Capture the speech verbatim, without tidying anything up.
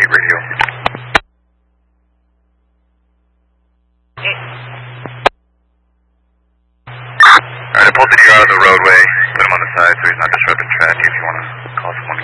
County Radio. Alright, I pulled the deer out of the roadway, put him on the side so he's not disrupting traffic. If you want to call someone